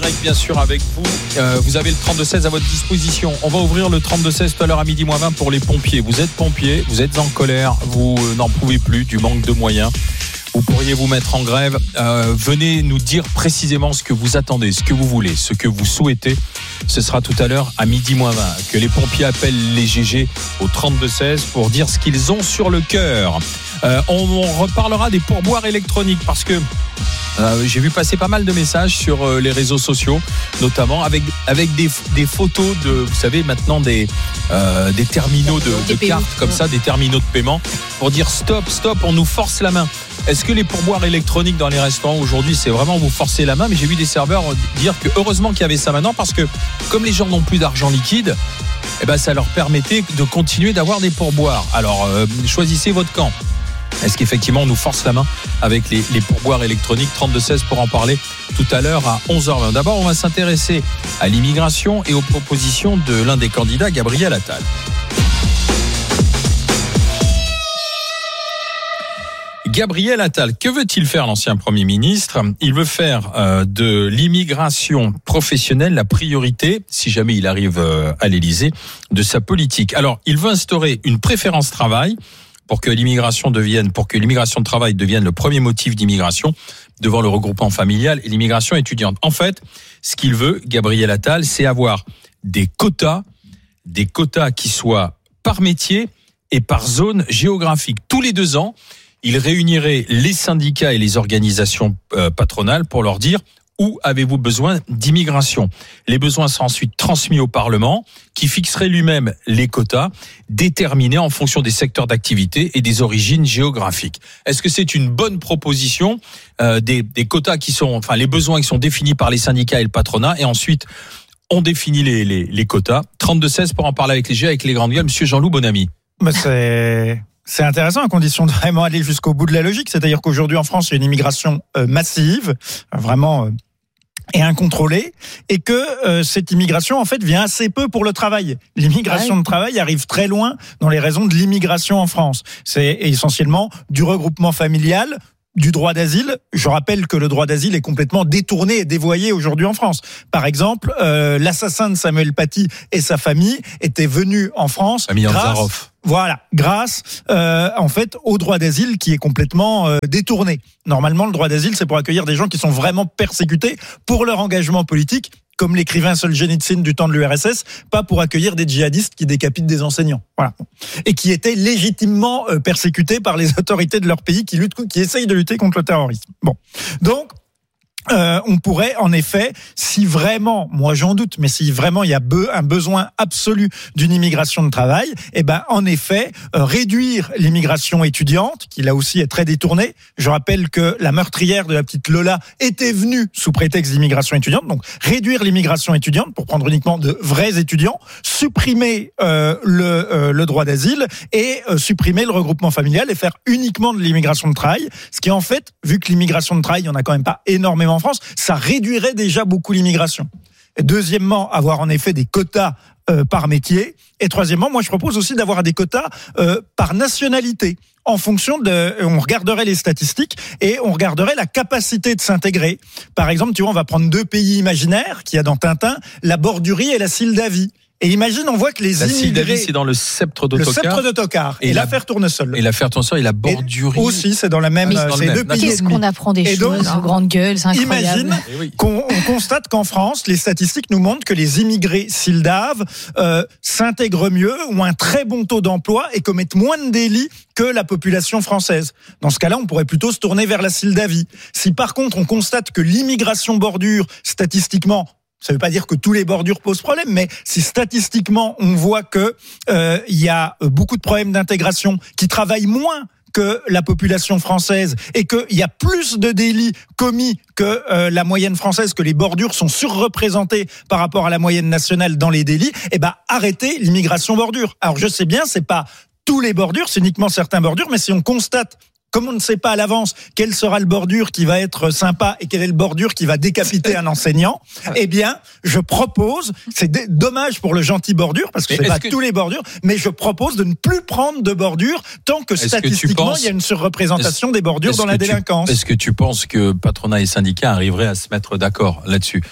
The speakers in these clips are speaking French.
direct bien sûr avec vous. Vous avez le 32-16 à votre disposition. On va ouvrir le 32-16 tout à l'heure à midi moins 20 pour les pompiers. Vous êtes pompier, vous êtes en colère, vous n'en pouvez plus du manque de moyens. Vous pourriez vous mettre en grève. Venez nous dire précisément ce que vous attendez, ce que vous voulez, ce que vous souhaitez. Ce sera tout à l'heure à midi moins 20 que les pompiers appellent les GG au 32-16 pour dire ce qu'ils ont sur le cœur. On reparlera des pourboires électroniques parce que j'ai vu passer pas mal de messages sur les réseaux sociaux, notamment avec des photos de, vous savez maintenant des terminaux de cartes comme ça, des terminaux de paiement pour dire stop, on nous force la main. Est-ce que les pourboires électroniques dans les restaurants aujourd'hui, c'est vraiment vous forcer la main? Mais j'ai vu des serveurs dire que heureusement qu'il y avait ça maintenant parce que comme les gens n'ont plus d'argent liquide, ça leur permettait de continuer d'avoir des pourboires. Alors choisissez votre camp. Est-ce qu'effectivement on nous force la main avec les pourboires électroniques? 32-16 pour en parler tout à l'heure à 11h20. D'abord, on va s'intéresser à l'immigration et aux propositions de l'un des candidats, Gabriel Attal. Gabriel Attal, que veut-il faire l'ancien Premier ministre? Il veut faire de l'immigration professionnelle la priorité, si jamais il arrive à l'Élysée, de sa politique. Alors, il veut instaurer une préférence travail pour que l'immigration de travail devienne le premier motif d'immigration devant le regroupement familial et l'immigration étudiante. En fait, ce qu'il veut, Gabriel Attal, c'est avoir des quotas qui soient par métier et par zone géographique. Tous les 2 ans, il réunirait les syndicats et les organisations patronales pour leur dire où avez-vous besoin d'immigration. Les besoins sont ensuite transmis au Parlement qui fixerait lui-même les quotas déterminés en fonction des secteurs d'activité et des origines géographiques. Est-ce que c'est une bonne proposition des quotas qui sont, les besoins qui sont définis par les syndicats et le patronat et ensuite on définit les quotas. 32-16 pour en parler avec les grandes gueules. Monsieur Jean-Loup Bonamy. C'est intéressant à condition de vraiment aller jusqu'au bout de la logique. C'est-à-dire qu'aujourd'hui en France, il y a une immigration massive, vraiment et incontrôlée, et que cette immigration en fait vient assez peu pour le travail. L'immigration de travail arrive très loin dans les raisons de l'immigration en France. C'est essentiellement du regroupement familial, du droit d'asile. Je rappelle que le droit d'asile est complètement détourné et dévoyé aujourd'hui en France. Par exemple, l'assassin de Samuel Paty et sa famille étaient venus en France grâce en fait au droit d'asile qui est complètement détourné. Normalement, le droit d'asile, c'est pour accueillir des gens qui sont vraiment persécutés pour leur engagement politique, comme l'écrivain Solzhenitsyn du temps de l'URSS, pas pour accueillir des djihadistes qui décapitent des enseignants. Voilà. Et qui étaient légitimement persécutés par les autorités de leur pays qui essayent de lutter contre le terrorisme. Bon. Donc, on pourrait en effet, si vraiment, moi j'en doute, mais si vraiment il y a un besoin absolu d'une immigration de travail, en effet, réduire l'immigration étudiante, qui là aussi est très détournée. Je rappelle que la meurtrière de la petite Lola était venue sous prétexte d'immigration étudiante, donc réduire l'immigration étudiante pour prendre uniquement de vrais étudiants, supprimer le droit d'asile et supprimer le regroupement familial et faire uniquement de l'immigration de travail, ce qui en fait, vu que l'immigration de travail, il n'y en a quand même pas énormément en France, ça réduirait déjà beaucoup l'immigration. Et deuxièmement, avoir en effet des quotas par métier. Et troisièmement, moi je propose aussi d'avoir des quotas par nationalité. En fonction on regarderait les statistiques et on regarderait la capacité de s'intégrer. Par exemple, tu vois, on va prendre 2 pays imaginaires qu'il y a dans Tintin, la Bordurie et la Sildavie. Et imagine, on voit que les immigrés... La Sildavie, c'est dans le sceptre d'Ottokar. Le sceptre d'Ottokar. Et l'affaire Tournesol. Et l'affaire Tournesol et la Bordurie. Aussi, c'est dans la même... c'est 2 pays. Qu'est-ce qu'on apprend des choses aux grandes gueules, c'est incroyable. Imagine qu'on constate qu'en France, les statistiques nous montrent que les immigrés sildaves s'intègrent mieux, ont un très bon taux d'emploi et commettent moins de délits que la population française. Dans ce cas-là, on pourrait plutôt se tourner vers la Sildavie. Si par contre, on constate que l'immigration bordure, statistiquement, ça ne veut pas dire que tous les bordures posent problème, mais si statistiquement on voit que y a beaucoup de problèmes d'intégration, qui travaillent moins que la population française et qu'il y a plus de délits commis que la moyenne française, que les bordures sont surreprésentées par rapport à la moyenne nationale dans les délits, arrêtez l'immigration bordure. Alors je sais bien, c'est pas tous les bordures, c'est uniquement certains bordures, mais si on constate comme on ne sait pas à l'avance quelle sera le bordure qui va être sympa et quelle est le bordure qui va décapiter un enseignant, eh bien, je propose, c'est dommage pour le gentil bordure, parce que c'est pas tous les bordures, mais je propose de ne plus prendre de bordure tant que statistiquement, il y a une surreprésentation des bordures dans la délinquance. Est-ce que tu penses que patronat et syndicats arriveraient à se mettre d'accord là-dessus?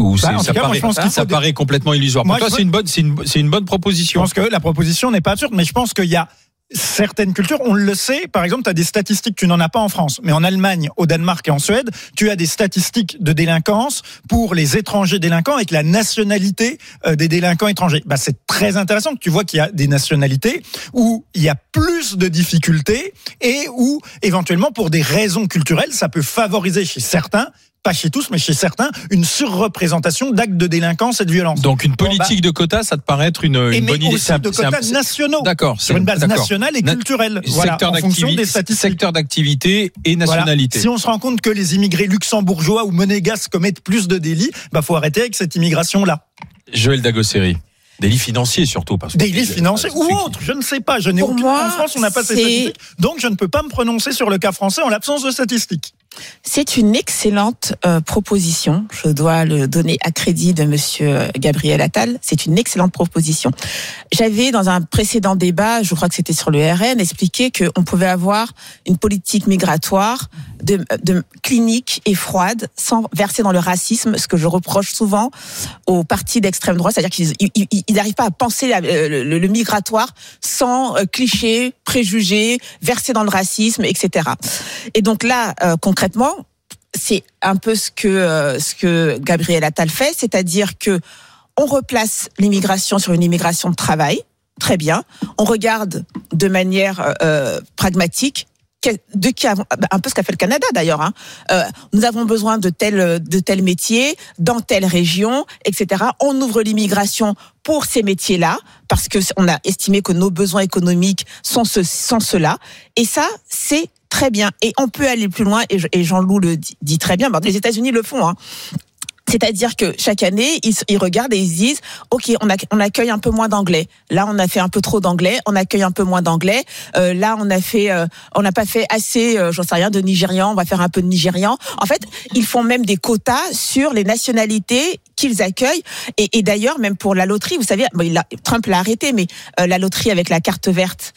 Ça paraît complètement illusoire. Pour toi, c'est une bonne proposition. Je pense que la proposition n'est pas absurde, mais je pense qu'il y a certaines cultures, on le sait, par exemple, tu as des statistiques, tu n'en as pas en France, mais en Allemagne, au Danemark et en Suède, tu as des statistiques de délinquance pour les étrangers délinquants avec la nationalité des délinquants étrangers. C'est très intéressant que tu vois qu'il y a des nationalités où il y a plus de difficultés et où, éventuellement, pour des raisons culturelles, ça peut favoriser chez certains, pas chez tous, mais chez certains, une surreprésentation d'actes de délinquance et de violence. Donc une politique de quotas, ça te paraît être une bonne idée. Aussi de quotas nationaux. D'accord. Sur une base nationale et culturelle. En fonction des statistiques. Secteur d'activité et nationalité. Si on se rend compte que les immigrés luxembourgeois ou monégasques commettent plus de délits, faut arrêter avec cette immigration-là. Joël Dagosseri. Délits financiers surtout. Délits financiers ou autres, je ne sais pas. En France, on n'a pas ces statistiques. Donc je ne peux pas me prononcer sur le cas français en l'absence de statistiques. C'est une excellente proposition. Je dois le donner à crédit de monsieur Gabriel Attal. C'est une excellente proposition. J'avais, dans un précédent débat, je crois que c'était sur le RN, expliqué qu'on pouvait avoir une politique migratoire de clinique et froide, sans verser dans le racisme, ce que je reproche souvent aux partis d'extrême droite, c'est-à-dire qu'ils n'arrivent pas à penser le migratoire sans clichés, préjugés, verser dans le racisme, etc. Et donc là, concrètement, c'est un peu ce que Gabriel Attal fait, c'est-à-dire que on replace l'immigration sur une immigration de travail, très bien. On regarde de manière pragmatique un peu ce qu'a fait le Canada d'ailleurs. Nous avons besoin de tel métier dans telle région, etc. On ouvre l'immigration pour ces métiers-là parce que on a estimé que nos besoins économiques sont ceux-là. Et ça, c'est très bien. Et on peut aller plus loin. Et Jean-Loup le dit très bien. Les États-Unis le font. C'est-à-dire que chaque année, ils regardent et ils se disent, OK, on accueille un peu moins d'anglais. Là, on a fait un peu trop d'anglais. On accueille un peu moins d'anglais. Là, on n'a pas fait assez, j'en sais rien, de Nigérians. On va faire un peu de Nigérians. En fait, ils font même des quotas sur les nationalités qu'ils accueillent. Et d'ailleurs, même pour la loterie, vous savez, Trump l'a arrêté, mais la loterie avec la carte verte,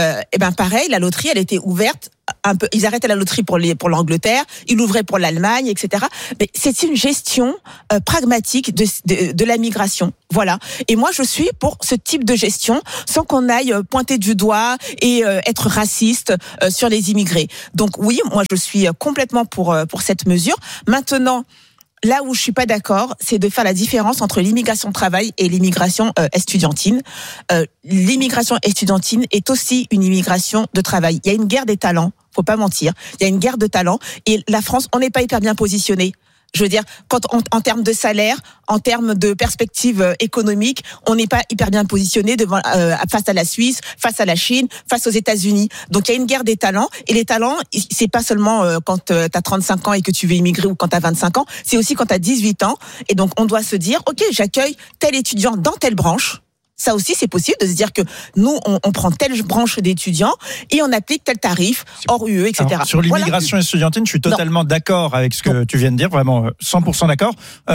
pareil, la loterie, elle était ouverte. Ils arrêtaient la loterie pour l'Angleterre, ils l'ouvraient pour l'Allemagne, etc. Mais c'est une gestion pragmatique de la migration. Voilà. Et moi, je suis pour ce type de gestion, sans qu'on aille pointer du doigt et être raciste sur les immigrés. Donc oui, moi, je suis complètement pour cette mesure. Maintenant, là où je suis pas d'accord, c'est de faire la différence entre l'immigration de travail et l'immigration estudiantine. L'immigration estudiantine est aussi une immigration de travail. Il y a une guerre des talents, faut pas mentir. Il y a une guerre de talents et la France, on n'est pas hyper bien positionné. Je veux dire, en termes de salaire, en termes de perspectives économiques, on n'est pas hyper bien positionné face à la Suisse, face à la Chine, face aux États-Unis. Donc il y a une guerre des talents et les talents, c'est pas seulement quand tu as 35 ans et que tu veux immigrer ou quand tu as 25 ans, c'est aussi quand tu as 18 ans et donc on doit se dire OK, j'accueille tel étudiant dans telle branche. Ça aussi, c'est possible de se dire que nous, on prend telle branche d'étudiants et on applique tel tarif hors UE, etc. Alors, sur l'immigration estudiantine, je suis totalement d'accord avec ce que tu viens de dire, vraiment 100% d'accord.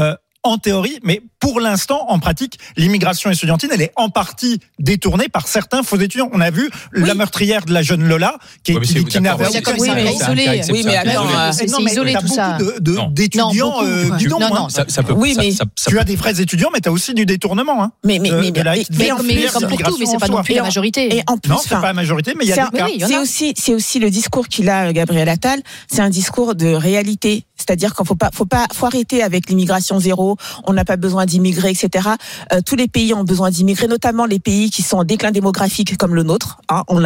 En théorie, mais pour l'instant, en pratique, l'immigration estudiantine, elle est en partie détournée par certains faux étudiants. On a vu la meurtrière de la jeune Lola, qui n'avait mais isolé. Oui, mais alors, c'est isolé tout ça. D'étudiants bidons. Non, tu as des vrais étudiants, mais tu as aussi du détournement. Mais comme pour tout, mais c'est pas non plus la majorité. Et en plus, non, c'est pas la majorité, mais il y a des cas. C'est aussi le discours qu'il a, Gabriel Attal. C'est un discours de réalité. C'est-à-dire qu'il faut arrêter avec l'immigration zéro. On n'a pas besoin d'immigrer, etc. Tous les pays ont besoin d'immigrer, notamment les pays qui sont en déclin démographique comme le nôtre.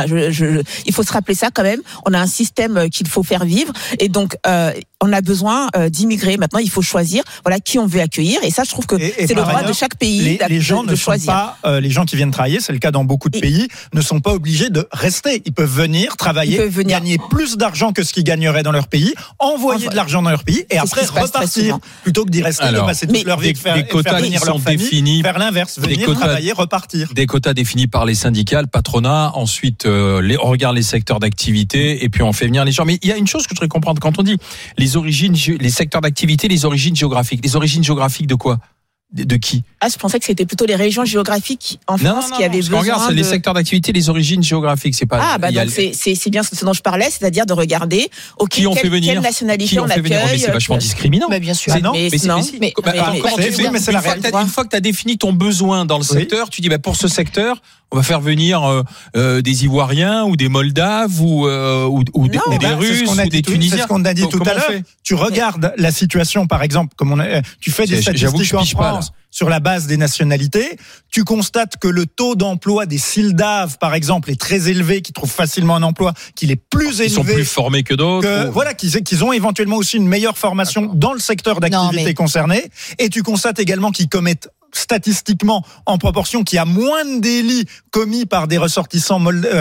Il faut se rappeler ça quand même. On a un système qu'il faut faire vivre, et donc on a besoin d'immigrer. Maintenant, il faut choisir, qui on veut accueillir. Et ça, je trouve que c'est le droit de chaque pays les gens de choisir. Les gens qui viennent travailler, c'est le cas dans beaucoup de pays, ne sont pas obligés de rester. Ils peuvent venir travailler, gagner plus d'argent que ce qu'ils gagneraient dans leur pays, envoyer de l'argent dans leur pays et après repartir plutôt que d'y rester, de passer toute toute leur vie, des quotas qui sont définis, faire l'inverse, venir travailler, repartir. Des quotas définis par les syndicats, le patronat. Ensuite, on regarde les secteurs d'activité et puis on fait venir les gens. Mais il y a une chose que je voudrais comprendre quand on dit les secteurs d'activité, les origines géographiques. Les origines géographiques de quoi? De qui? Je pensais que c'était plutôt les régions géographiques en France qui avaient besoin. Regarde, c'est les secteurs d'activité, les origines géographiques, c'est pas. Donc c'est bien ce dont je parlais, c'est-à-dire de regarder qui on fait venir, quelle nationalité on accueille. Mais c'est vachement discriminant. Mais bien sûr. Mais c'est la réalité. Une fois que tu as défini ton besoin dans le secteur, tu dis pour ce secteur, on va faire venir des Ivoiriens ou des Moldaves ou des Russes ou des Tunisiens. C'est ce qu'on a dit tout à l'heure. Tu regardes la situation, par exemple, tu fais des statistiques en France sur la base des nationalités. Tu constates que le taux d'emploi des Sildaves, par exemple, est très élevé, qui trouvent facilement un emploi, qu'il est plus élevé. Ils sont plus formés que d'autres. Voilà, qu'ils ont éventuellement aussi une meilleure formation dans le secteur d'activité concerné. Et tu constates également qu'ils commettent statistiquement en proportion qu'il y a moins de délits commis par des ressortissants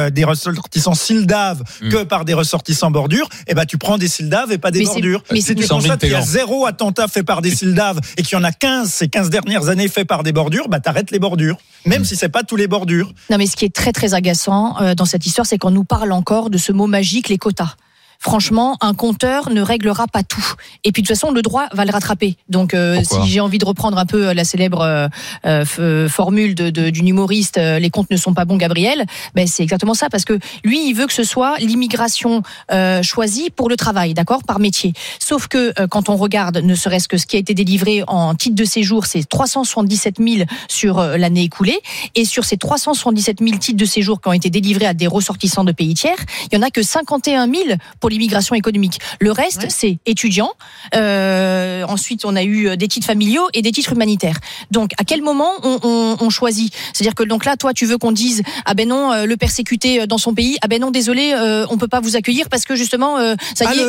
sildaves que par des ressortissants bordures, tu prends des sildaves et pas des bordures. Mais si tu constates qu'il y a 0 attentat fait par des sildaves et qu'il y en a 15 ces 15 dernières années fait par des bordures, t'arrêtes les bordures, même si c'est pas tous les bordures. Non, mais ce qui est très très agaçant dans cette histoire, c'est qu'on nous parle encore de ce mot magique, les quotas. Franchement, un compteur ne réglera pas tout. Et puis de toute façon, le droit va le rattraper. Donc, si j'ai envie de reprendre un peu la célèbre formule d'une humoriste, les comptes ne sont pas bons, Gabriel. C'est exactement ça, parce que lui, il veut que ce soit l'immigration choisie pour le travail, d'accord, par métier. Sauf que quand on regarde, ne serait-ce que ce qui a été délivré en titre de séjour, c'est 377 000 sur l'année écoulée. Et sur ces 377 000 titres de séjour qui ont été délivrés à des ressortissants de pays tiers, il y en a que 51 000 pour l'immigration économique. Le reste, c'est étudiants. Ensuite, on a eu des titres familiaux et des titres humanitaires. Donc, à quel moment on choisit? C'est-à-dire que donc là, toi, tu veux qu'on dise non, le persécuté dans son pays, non, désolé, on peut pas vous accueillir parce que justement, ça y est,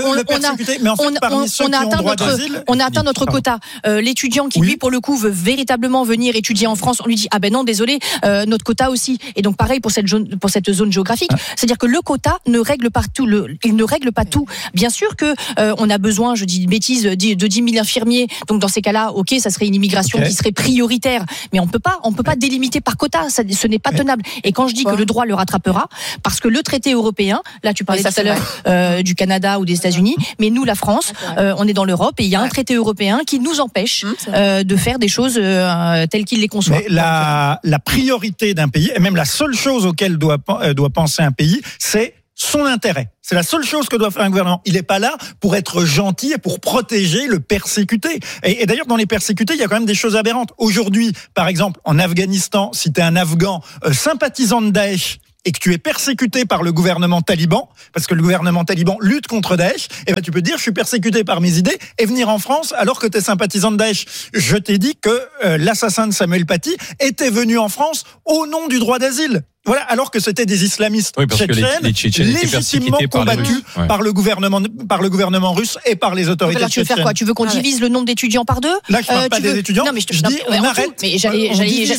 on a atteint notre quota. L'étudiant qui lui, pour le coup, veut véritablement venir étudier en France, on lui dit non, désolé, notre quota aussi. Et donc, pareil pour cette zone géographique, c'est-à-dire que le quota ne règle pas tout. Il ne règle pas tout. Bien sûr que on a besoin, je dis une bêtise, de 10 000 infirmiers. Donc dans ces cas-là, ça serait une immigration qui serait prioritaire. Mais on peut pas délimiter par quota. Ce n'est pas tenable. Et quand je dis que le droit le rattrapera, parce que le traité européen, là tu parlais tout à l'heure du Canada ou des États-Unis, mais nous, la France, on est dans l'Europe et il y a un traité européen qui nous empêche de faire des choses telles qu'il les conçoit. Mais la priorité d'un pays, et même la seule chose auquel doit penser un pays, c'est son intérêt. C'est la seule chose que doit faire un gouvernement. Il n'est pas là pour être gentil et pour protéger le persécuté. Et d'ailleurs, dans les persécutés, il y a quand même des choses aberrantes. Aujourd'hui, par exemple, en Afghanistan, si tu es un Afghan sympathisant de Daesh et que tu es persécuté par le gouvernement taliban, parce que le gouvernement taliban lutte contre Daesh, tu peux dire je suis persécuté par mes idées et venir en France alors que tu es sympathisant de Daesh. Je t'ai dit que l'assassin de Samuel Paty était venu en France au nom du droit d'asile. Voilà, alors que c'était des islamistes tchétchènes légitimement combattus par le gouvernement russe et par les autorités tchétchènes. Tu veux faire quoi? Tu veux qu'on divise le nombre d'étudiants par 2? Là, je parle pas des étudiants. Non, mais je dis on arrête. Mais j'allais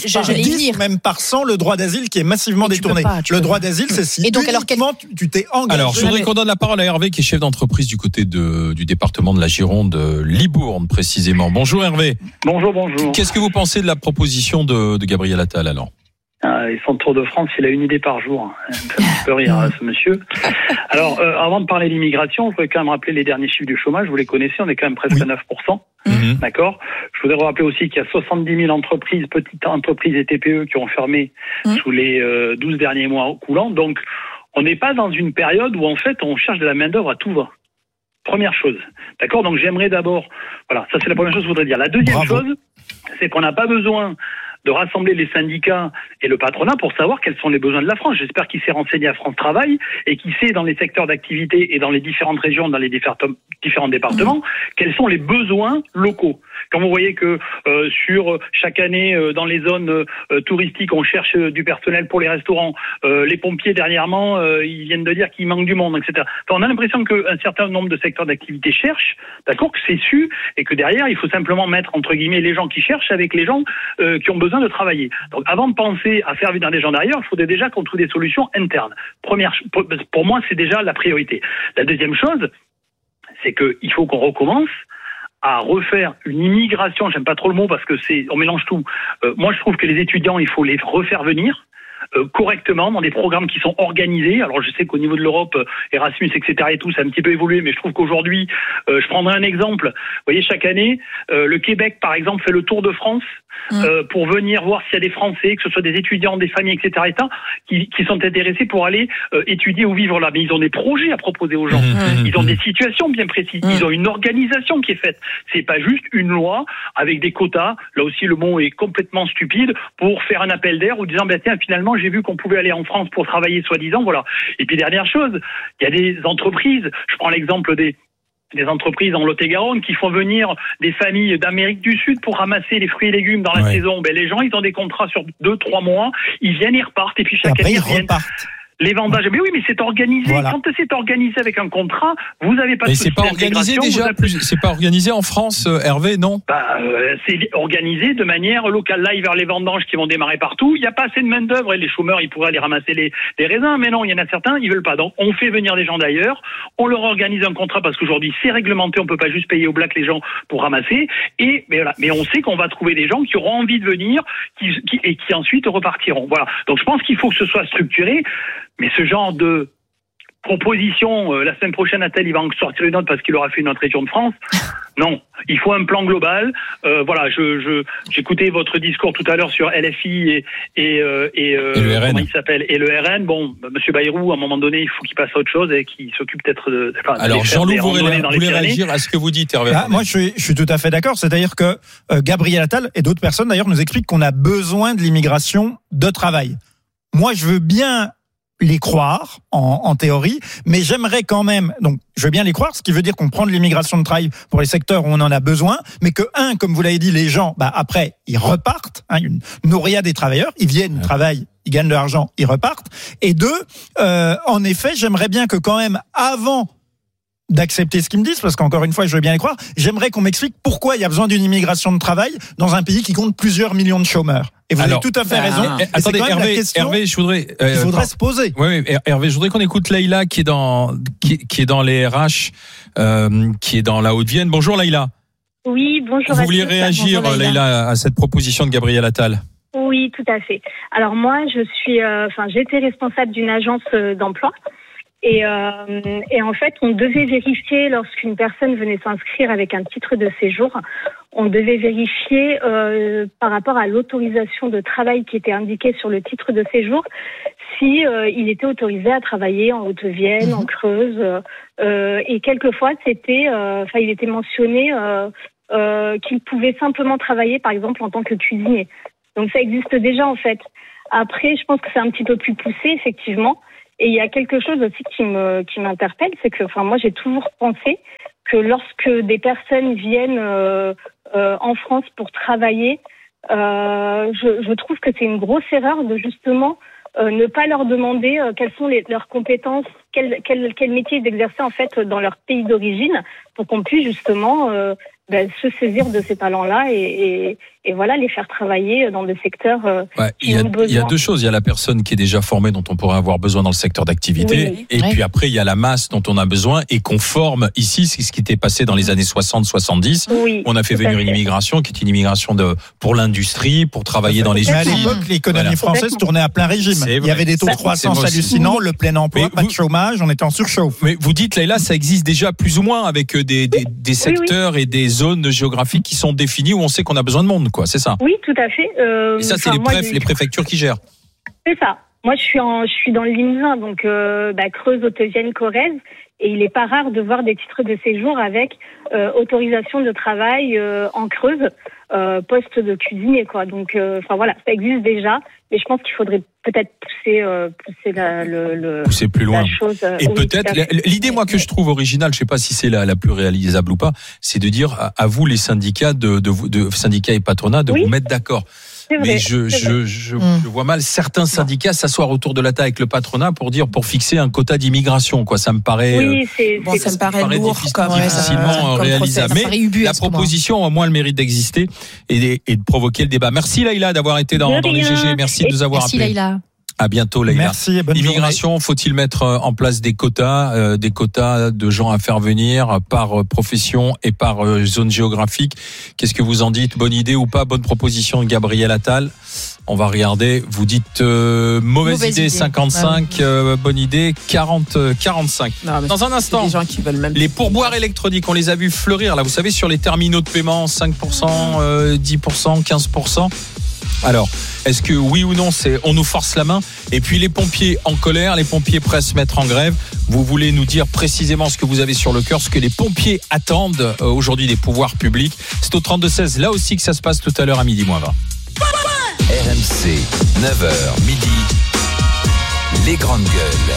y venir. Même par 100 le droit d'asile qui est massivement détourné. Le droit d'asile, c'est si uniquement tu t'es engagé. Alors, je voudrais qu'on donne la parole à Hervé, qui est chef d'entreprise du côté du département de la Gironde, Libourne précisément. Bonjour Hervé. Bonjour. Qu'est-ce que vous pensez de la proposition de Gabriel Attal alors? Son Tour de France, il a une idée par jour. Ça me fait un peu rire, ce monsieur. Alors, avant de parler d'immigration, je voudrais quand même rappeler les derniers chiffres du chômage. Vous les connaissez, on est quand même presque à 9%. D'accord. Je voudrais rappeler aussi qu'il y a 70 000 entreprises, petites entreprises et TPE qui ont fermé sous les 12 derniers mois coulants. Donc, on n'est pas dans une période où, en fait, on cherche de la main-d'œuvre à tout va. Première chose. D'accord. Donc, j'aimerais d'abord... Voilà, ça c'est la première chose que je voudrais dire. La deuxième chose, c'est qu'on n'a pas besoin de rassembler les syndicats et le patronat pour savoir quels sont les besoins de la France. J'espère qu'il s'est renseigné à France Travail et qu'il sait dans les secteurs d'activité et dans les différentes régions, dans les différents départements, quels sont les besoins locaux. Quand vous voyez que sur chaque année, dans les zones touristiques, on cherche du personnel pour les restaurants, les pompiers dernièrement, ils viennent de dire qu'il manque du monde, etc. Enfin, on a l'impression qu'un certain nombre de secteurs d'activité cherchent, d'accord, que c'est su, et que derrière, il faut simplement mettre, entre guillemets, les gens qui cherchent avec les gens qui ont besoin de travailler. Donc, avant de penser à faire venir des gens derrière, il faudrait déjà qu'on trouve des solutions internes. Pour moi, c'est déjà la priorité. La deuxième chose, c'est qu'il faut qu'on recommence à refaire une immigration, j'aime pas trop le mot parce que on mélange tout. Moi, je trouve que les étudiants, il faut les refaire venir correctement dans des programmes qui sont organisés. Alors, je sais qu'au niveau de l'Europe, Erasmus, etc. et tout, ça a un petit peu évolué, mais je trouve qu'aujourd'hui, je prendrai un exemple. Vous voyez, chaque année, le Québec, par exemple, fait le Tour de France pour venir voir s'il y a des Français, que ce soit des étudiants, des familles, etc. qui sont intéressés pour aller étudier ou vivre là. Mais ils ont des projets à proposer aux gens. Ils ont des situations bien précises. Ils ont une organisation qui est faite. C'est pas juste une loi avec des quotas. Là aussi, le mot est complètement stupide pour faire un appel d'air ou disant, tiens, finalement, j'ai vu qu'on pouvait aller en France pour travailler, soi-disant, voilà. Et puis, dernière chose, il y a des entreprises. Je prends l'exemple des entreprises en Lot-et-Garonne qui font venir des familles d'Amérique du Sud pour ramasser les fruits et légumes dans la saison. Les gens, ils ont des contrats sur 2-3 mois, ils viennent, ils repartent, et puis chaque année, ils reviennent. Les vendages, mais oui, mais c'est organisé. Voilà. Quand c'est organisé avec un contrat, vous n'avez pas de souci d'intégration. Mais c'est pas organisé déjà. C'est pas organisé en France, Hervé, non? C'est organisé de manière locale. Là, il va y avoir les vendanges qui vont démarrer partout. Il n'y a pas assez de main d'œuvre et les chômeurs, ils pourraient aller ramasser les raisins. Mais non, il y en a certains, ils veulent pas. Donc, on fait venir des gens d'ailleurs. On leur organise un contrat parce qu'aujourd'hui, c'est réglementé. On peut pas juste payer au black les gens pour ramasser. Mais voilà. Mais on sait qu'on va trouver des gens qui auront envie de venir, et qui ensuite repartiront. Voilà. Donc, je pense qu'il faut que ce soit structuré. Mais ce genre de proposition, la semaine prochaine, Attal, il va en sortir une autre parce qu'il aura fait une autre région de France. Non, il faut un plan global. Voilà, j'écoutais votre discours tout à l'heure sur LFI et le RN. Comment il s'appelle, et le RN. Bon, Monsieur Bayrou, à un moment donné, il faut qu'il passe à autre chose et qu'il s'occupe peut-être de. Alors, Jean-Loup, vous voulez réagir à ce que vous dites, Hervé? Moi, je suis tout à fait d'accord. C'est-à-dire que Gabriel Attal et d'autres personnes, d'ailleurs, nous expliquent qu'on a besoin de l'immigration de travail. Moi, je veux bien les croire en théorie, mais j'aimerais quand même, donc je veux bien les croire, ce qui veut dire qu'on prend de l'immigration de travail pour les secteurs où on en a besoin, mais que comme vous l'avez dit, les gens, après ils repartent, une nourriade des travailleurs, ils viennent, ils travaillent, ils gagnent de l'argent, ils repartent, et deux, en effet, j'aimerais bien que quand même avant d'accepter ce qu'ils me disent, parce qu'encore une fois, je veux bien les croire, j'aimerais qu'on m'explique pourquoi il y a besoin d'une immigration de travail dans un pays qui compte plusieurs millions de chômeurs. Et vous avez tout à fait raison. Attendez, Hervé, je voudrais. Il faudrait se poser. Oui, Hervé, je voudrais qu'on écoute Leïla qui est dans les RH, qui est dans la Haute-Vienne. Bonjour Leïla. Oui, bonjour. Vous vouliez réagir, Leïla, à cette proposition de Gabriel Attal? Oui, tout à fait. Alors moi, j'étais responsable d'une agence d'emploi. Et en fait, on devait vérifier lorsqu'une personne venait s'inscrire avec un titre de séjour, on devait vérifier par rapport à l'autorisation de travail qui était indiquée sur le titre de séjour, si il était autorisé à travailler en Haute-Vienne, en Creuse, et quelquefois il était mentionné qu'il pouvait simplement travailler, par exemple, en tant que cuisinier. Donc ça existe déjà en fait. Après, je pense que c'est un petit peu plus poussé, effectivement. Et il y a quelque chose aussi qui m'interpelle, c'est que, moi, j'ai toujours pensé que lorsque des personnes viennent en France pour travailler, je trouve que c'est une grosse erreur de justement ne pas leur demander quelles sont leurs compétences, quel métier d'exercer en fait dans leur pays d'origine, pour qu'on puisse justement se saisir de ces talents-là et voilà, les faire travailler dans des secteurs qui ont besoin. Il y a deux choses. Il y a la personne qui est déjà formée, dont on pourrait avoir besoin dans le secteur d'activité. Oui. Puis après, il y a la masse dont on a besoin et qu'on forme ici. C'est ce qui était passé dans les années 60-70. Oui, on a fait venir une immigration qui est une immigration pour l'industrie, pour travailler dans les usines. À l'époque, l'économie française tournait à plein régime. Il y avait des taux de croissance hallucinants, le plein emploi, pas de chômage, on était en surchauffe. Mais vous dites, Leïla, ça existe déjà plus ou moins avec des secteurs et des zones géographiques qui sont définies où on sait qu'on a besoin de monde, quoi. C'est ça? Oui, tout à fait. Et ça, c'est les préfectures qui gèrent. C'est ça. Moi, je suis dans le Limousin, donc Creuse, Haute-Vienne, Corrèze, et il n'est pas rare de voir des titres de séjour avec autorisation de travail en Creuse, poste de cuisinier, quoi. Donc, voilà, ça existe déjà, mais je pense qu'il faudrait peut-être pousser plus loin. La chose. Et peut-être l'idée, moi, que je trouve originale, je sais pas si c'est la plus réalisable ou pas, c'est de dire à vous les syndicats de syndicats et patronats de vous mettre d'accord. Mais je vois mal certains syndicats s'asseoir autour de la table avec le patronat pour fixer un quota d'immigration, quoi. Ça me paraît ça me paraît lourd, difficilement réalisable. Mais la proposition a au moins le mérite d'exister et de provoquer le débat. Merci Leïla d'avoir été dans les GG. Merci de nous avoir appelés. Leïla. À bientôt, Leïla. Merci et bonne journée. Immigration, faut-il mettre en place des quotas de gens à faire venir par profession et par zone géographique? Qu'est-ce que vous en dites? Bonne idée ou pas? Bonne proposition de Gabriel Attal. On va regarder. Vous dites mauvaise idée 55, bonne idée 45. Dans un instant, des gens qui veulent même... les pourboires électroniques, on les a vus fleurir là. Vous savez, sur les terminaux de paiement, 5%, 10%, 15%. Alors, est-ce que oui ou non, on nous force la main? Et puis les pompiers en colère, les pompiers prêts à se mettre en grève. Vous voulez nous dire précisément ce que vous avez sur le cœur, ce que les pompiers attendent aujourd'hui des pouvoirs publics? C'est au 32-16, là aussi que ça se passe tout à l'heure à 12h20. RMC, 9h, midi, les grandes gueules.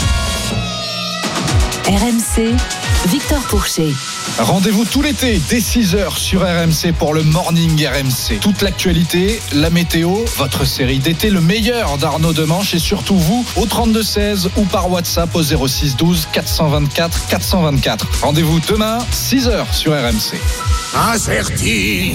RMC, Victor Pourchet. Rendez-vous tout l'été dès 6h sur RMC pour le Morning RMC. Toute l'actualité, la météo, votre série d'été, le meilleur d'Arnaud Demanche et surtout vous au 32-16 ou par WhatsApp au 06 12 424 424. Rendez-vous demain 6h sur RMC. Incerti.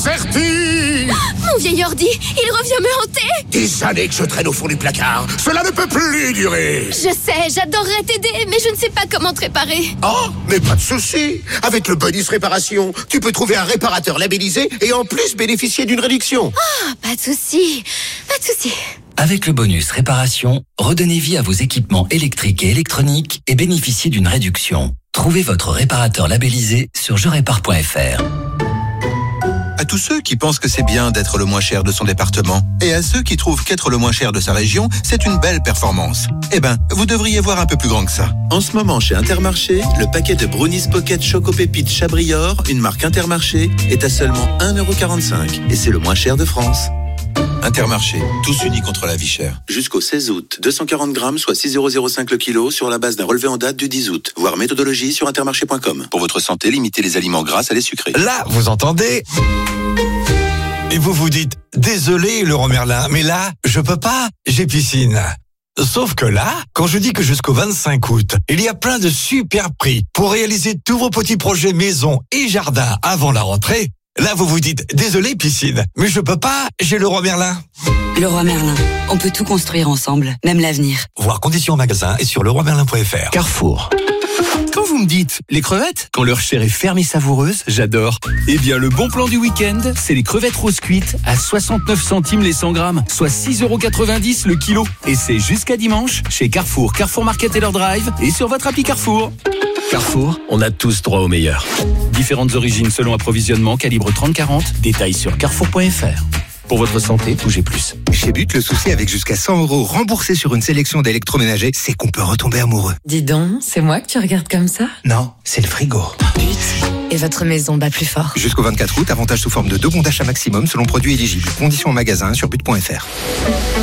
Mon vieil ordi, il revient me hanter. Des années que je traîne au fond du placard. Cela ne peut plus durer. Je sais, j'adorerais t'aider, mais je ne sais pas comment te réparer. Oh, mais pas de souci. Avec le bonus réparation, tu peux trouver un réparateur labellisé et en plus bénéficier d'une réduction. Ah, pas de souci. Avec le bonus réparation, redonnez vie à vos équipements électriques et électroniques et bénéficiez d'une réduction. Trouvez votre réparateur labellisé sur jerépare.fr. À tous ceux qui pensent que c'est bien d'être le moins cher de son département et à ceux qui trouvent qu'être le moins cher de sa région, c'est une belle performance. Eh ben, vous devriez voir un peu plus grand que ça. En ce moment, chez Intermarché, le paquet de Brownies Pocket Choco Pépites Chabrior, une marque Intermarché, est à seulement 1,45 € et c'est le moins cher de France. Intermarché, tous unis contre la vie chère. Jusqu'au 16 août, 240 grammes, soit 6,05 € le kilo, sur la base d'un relevé en date du 10 août. Voir méthodologie sur intermarché.com. Pour votre santé, limitez les aliments gras à les sucrés. Là, vous entendez? Et vous vous dites, désolé Leroy Merlin, mais là, je peux pas, j'ai piscine. Sauf que là, quand je dis que jusqu'au 25 août, il y a plein de super prix pour réaliser tous vos petits projets maison et jardin avant la rentrée, là vous vous dites, désolé piscine, mais je peux pas, j'ai Leroy Merlin. Leroy Merlin, on peut tout construire ensemble, même l'avenir. Voir conditions en magasin et sur leroymerlin.fr. Carrefour. Quand vous me dites les crevettes, quand leur chair est ferme et savoureuse, j'adore. Eh bien, le bon plan du week-end, c'est les crevettes roses cuites à 69 centimes les 100 grammes, soit 6,90 € le kilo. Et c'est jusqu'à dimanche chez Carrefour, Carrefour Market Taylor Drive et sur votre appli Carrefour. Carrefour, on a tous droit au meilleur. Différentes origines selon approvisionnement, calibre 30-40, détails sur carrefour.fr. Pour votre santé, bougez plus. Chez But, le souci avec jusqu'à 100 € remboursés sur une sélection d'électroménagers, c'est qu'on peut retomber amoureux. Dis donc, c'est moi que tu regardes comme ça? Non, c'est le frigo. But. Et votre maison bat plus fort. Jusqu'au 24 août, avantage sous forme de 2 bons d'achat maximum selon produit éligible. Conditions en magasin sur but.fr.